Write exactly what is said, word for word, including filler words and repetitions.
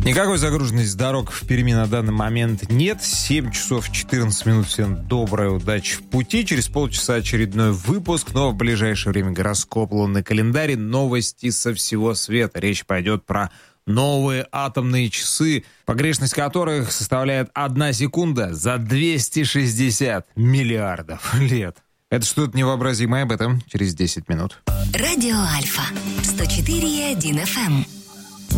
Никакой загруженности дорог в Перми на данный момент нет. семь часов четырнадцать минут. Всем доброй удачи в пути. Через полчаса очередной выпуск, но в ближайшее время гороскоп, лунный календарь, новости со всего света. Речь пойдет про новые атомные часы, погрешность которых составляет одна секунда за двести шестьдесят миллиардов лет. Это что-то невообразимое, об этом через десять минут. Радио Альфа сто четыре и один эф эм.